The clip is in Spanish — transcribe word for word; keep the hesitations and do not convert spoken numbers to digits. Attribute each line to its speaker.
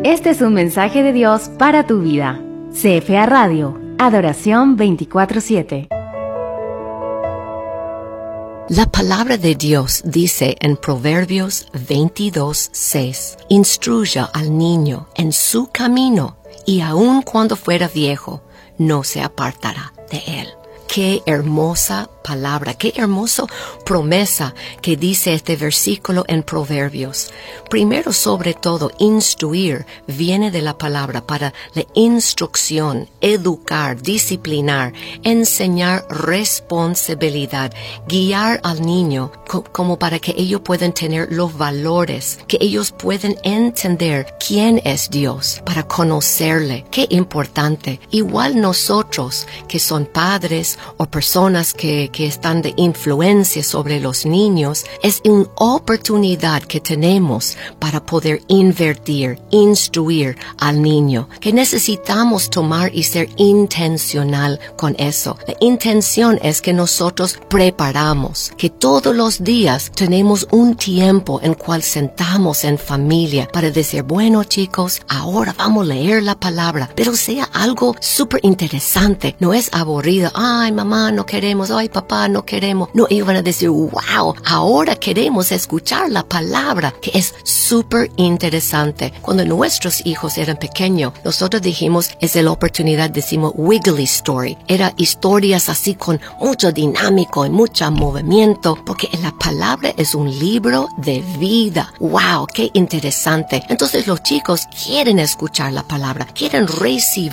Speaker 1: Este es un mensaje de Dios para tu vida. C F A Radio, Adoración veinticuatro siete.
Speaker 2: La palabra de Dios dice en Proverbios veintidós seis, instruya al niño en su camino, y aun cuando fuera viejo, no se apartará de él. Qué hermosa palabra, qué hermosa promesa que dice este versículo en Proverbios. Primero, sobre todo, instruir viene de la palabra para la instrucción, educar, disciplinar, enseñar responsabilidad, guiar al niño co- como para que ellos puedan tener los valores, que ellos puedan entender quién es Dios, para conocerle. Qué importante. Igual nosotros que son padres o personas que, que están de influencia sobre los niños, es una oportunidad que tenemos para poder invertir, instruir al niño, que necesitamos tomar y ser intencional con eso. La intención es que nosotros preparamos, que todos los días tenemos un tiempo en cual sentamos en familia para decir, bueno chicos, ahora vamos a leer la palabra, pero sea algo súper interesante, no es aburrido, ay mamá no queremos, ay papá no queremos, no, ellos van a decir, wow, ahora queremos escuchar la palabra, que es súper interesante. Cuando nuestros hijos eran pequeños, nosotros dijimos, es la oportunidad, decimos Wiggly Story, era historias así con mucho dinámico y mucho movimiento, porque la palabra es un libro de vida. Wow, qué interesante. Entonces los chicos quieren escuchar la palabra, quieren recibir